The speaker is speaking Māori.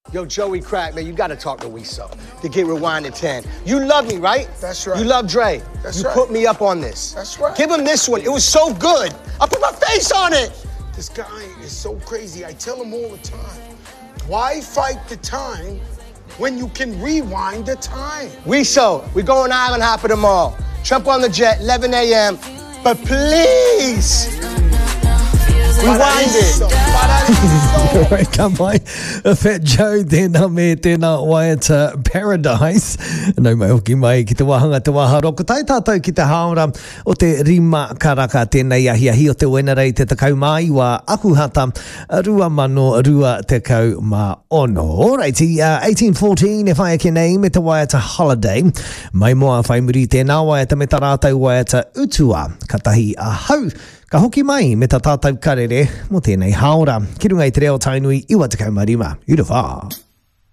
Yo, Joey Crack, man, you gotta talk to Weeso to get Rewind to 10. You love me, right? That's right. You love Dre. That's you right. put me up on this. That's right. Give him this one. It was so good. I put my face on it. This guy is so crazy. I tell him all the time, why fight the time when you can rewind the time? Weeso, we're going island hopping tomorrow. Jump on the jet, 11 a.m. But please, rewind it. Ka mai Fat Joe tēnā me tēnā Waiata Paradise. Nau mai hoki mai ki te wahanga te waharo. Ko tai tātou ki te haora o te rima karaka tēnei ahiahi o te wenarei te takau mai wa akuhata 2020. Alrighty, 1814 e whai ake nei me te Waiata Holiday. Mai moa whai muri tēnā Waiata me tā rātou Waiata Utua. Katahi a hau. Ka hoki mai me tā tātou karere mo tēnei haora. Ki runga i te reo tainui iwa te kaumarima. Ura wha.